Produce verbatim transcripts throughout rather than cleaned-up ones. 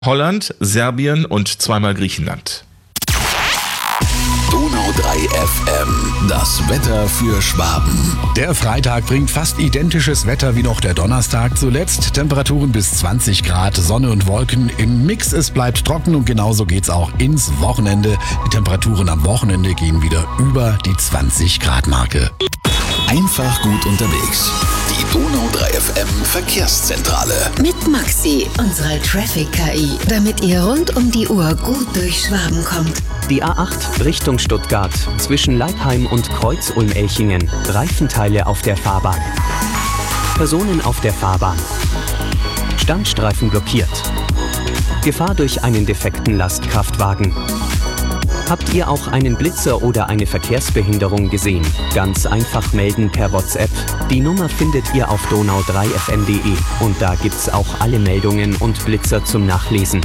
Holland, Serbien und zweimal Griechenland. Donau drei F M, das Wetter für Schwaben. Der Freitag bringt fast identisches Wetter wie noch der Donnerstag zuletzt. Temperaturen bis zwanzig Grad, Sonne und Wolken im Mix. Es bleibt trocken und genauso geht's auch ins Wochenende. Die Temperaturen am Wochenende gehen wieder über die zwanzig Grad Marke. Einfach gut unterwegs. Die Donau drei F M Verkehrszentrale. Mit Maxi, unserer Traffic-K I, damit ihr rund um die Uhr gut durch Schwaben kommt. Die A acht Richtung Stuttgart, zwischen Leipheim und Kreuz-Ulm-Elchingen. Reifenteile auf der Fahrbahn. Personen auf der Fahrbahn. Standstreifen blockiert. Gefahr durch einen defekten Lastkraftwagen. Habt ihr auch einen Blitzer oder eine Verkehrsbehinderung gesehen? Ganz einfach melden per WhatsApp. Die Nummer findet ihr auf donau drei f m punkt de und da gibt's auch alle Meldungen und Blitzer zum Nachlesen.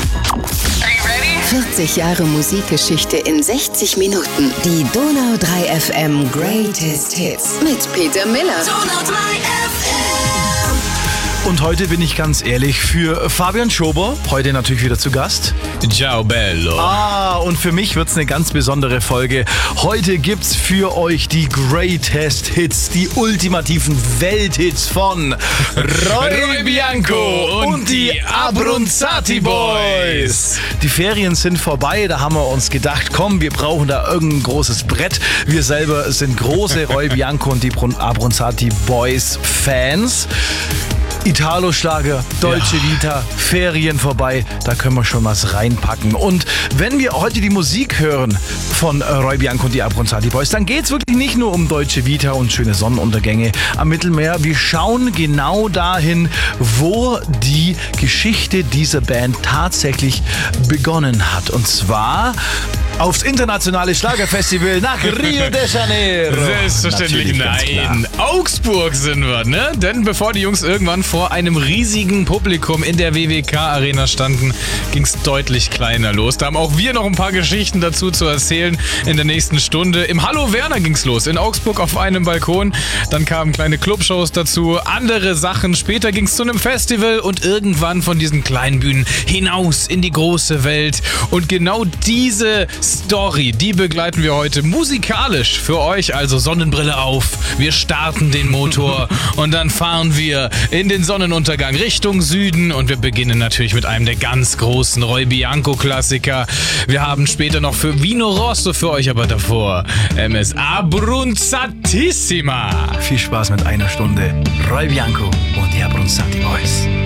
vierzig Jahre Musikgeschichte in sechzig Minuten. Die Donau drei F M Greatest Hits mit Peter Miller. Donau drei F M. Und heute bin ich ganz ehrlich, für Fabian Schober, heute natürlich wieder zu Gast. Ciao bello. Ah, und für mich wird's eine ganz besondere Folge. Heute gibt's für euch die Greatest Hits, die ultimativen Welthits von Roy, Roy Bianco und, und die Abronzati Boys. Die Ferien sind vorbei, da haben wir uns gedacht, komm, wir brauchen da irgendein großes Brett. Wir selber sind große Roy Bianco und die Abronzati Boys Fans. Italo-Schlager, Dolce ja. Vita, Ferien vorbei, da können wir schon was reinpacken. Und wenn wir heute die Musik hören von Roy Bianco und die Abronzati Boys, dann geht es wirklich nicht nur um Dolce Vita und schöne Sonnenuntergänge am Mittelmeer. Wir schauen genau dahin, wo die Geschichte dieser Band tatsächlich begonnen hat. Und zwar aufs internationale Schlagerfestival nach Rio de Janeiro. Selbstverständlich nein. Augsburg sind wir, ne? Denn bevor die Jungs irgendwann vor einem riesigen Publikum in der W W K-Arena standen, ging es deutlich kleiner los. Da haben auch wir noch ein paar Geschichten dazu zu erzählen in der nächsten Stunde. Im Hallo Werner ging's los, in Augsburg auf einem Balkon. Dann kamen kleine Clubshows dazu, andere Sachen. Später ging's zu einem Festival und irgendwann von diesen kleinen Bühnen hinaus in die große Welt. Und genau diese Story, die begleiten wir heute musikalisch für euch. Also Sonnenbrille auf, wir starten den Motor und dann fahren wir in den Sonnenuntergang Richtung Süden und wir beginnen natürlich mit einem der ganz großen Roy Bianco Klassiker. Wir haben später noch für Vino Rosso für euch, aber davor M S Abronzatissima. Viel Spaß mit einer Stunde Roy Bianco und die Abronzati Boys.